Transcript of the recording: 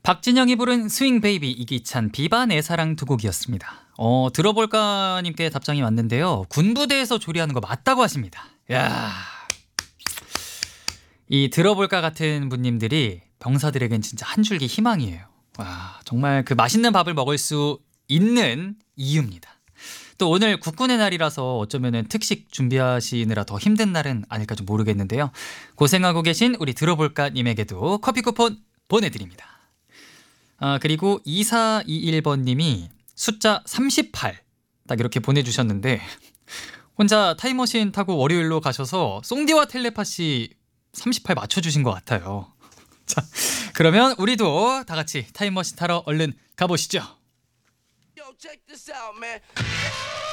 박진영이 부른 스윙 베이비 이기찬 비바 내 사랑 두 곡이었습니다. 들어볼까님께 답장이 왔는데요. 군부대에서 조리하는 거 맞다고 하십니다. 야, 이 들어볼까 같은 분님들이 병사들에겐 진짜 한 줄기 희망이에요. 와, 정말 그 맛있는 밥을 먹을 수 있는 이유입니다. 또 오늘 국군의 날이라서 어쩌면은 특식 준비하시느라 더 힘든 날은 아닐까 좀 모르겠는데요. 고생하고 계신 우리 들어볼까님에게도 커피 쿠폰 보내드립니다. 그리고 2421번님이 숫자 38 딱 이렇게 보내주셨는데 혼자 타임머신 타고 월요일로 가셔서 송디와 텔레파시 38 맞춰주신 것 같아요. 자, 그러면 우리도 다 같이 타임머신 타러 얼른 가보시죠. Yo, check this out, man.